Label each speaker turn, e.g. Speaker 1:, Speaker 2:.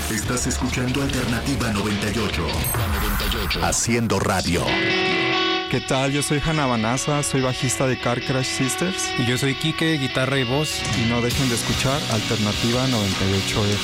Speaker 1: Estás escuchando Alternativa 98. Haciendo radio.
Speaker 2: ¿Qué tal? Yo soy Hanna Banaza, soy bajista de Car Crash Sisters.
Speaker 3: Y yo soy Quique, guitarra y voz.
Speaker 2: Y no dejen de escuchar Alternativa 98 FM.